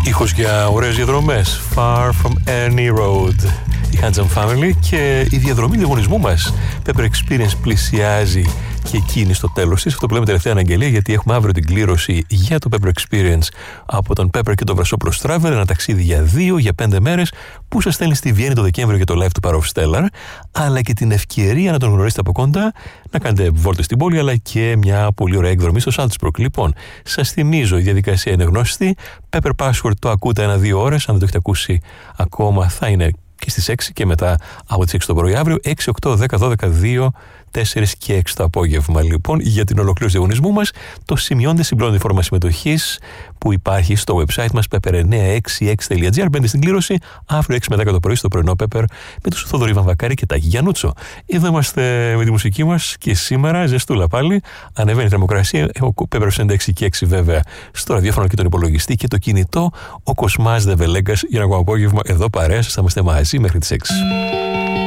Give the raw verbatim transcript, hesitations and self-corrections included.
Ήχος για ωραίες διαδρομές. Far from any road. Η Handsome Family και η διαδρομή διαγωνισμού μας. Pepper Experience πλησιάζει και εκείνη στο τέλος της. Αυτό που λέμε τελευταία αναγγελία, γιατί έχουμε αύριο την κλήρωση για το Pepper Experience από τον Pepper και τον Βρασόπουλος Travel. Ένα ταξίδι για δύο, για πέντε μέρες που σας στέλνει στη Βιέννη το Δεκέμβριο για το live του Power of Stellar, αλλά και την ευκαιρία να τον γνωρίσετε από κοντά, να κάνετε βόλτες στην πόλη, αλλά και μια πολύ ωραία εκδρομή στο Salzburg. Λοιπόν, σας θυμίζω, η διαδικασία είναι γνωστή. Pepper Password το ακούτε ένα-δύο ώρες. Αν δεν το έχετε ακούσει ακόμα, θα είναι και στις έξι και μετά από τις έξι το πρωί αύριο. έξι, οκτώ, δέκα, δώδεκα, δύο, τέσσερα και έξι το απόγευμα. Λοιπόν, για την ολοκλήρωση του διαγωνισμού μας, το σημειώνετε συμπληρώνετε φόρμα συμμετοχής που υπάρχει στο website μας pepper εννιακόσια εξήντα έξι τελεία τζι άρ. Μπαίνετε στην κλήρωση αύριο έξι με δέκα το πρωί στο πρωινό Pepper με τους Θοδωρή Βαμβακάρη και Τάκη Γιαννούτσο. Εδώ είμαστε με τη μουσική μας και σήμερα ζεστούλα πάλι. Ανεβαίνει η θερμοκρασία. Ο Pepper εξήντα έξι και έξι βέβαια στο ραδιόφωνο και τον υπολογιστή και το κινητό. Ο Κοσμάς Δεβελέγκας για ένα ακόμα απόγευμα εδώ παρέα. Θα είμαστε μαζί μέχρι τις έξι.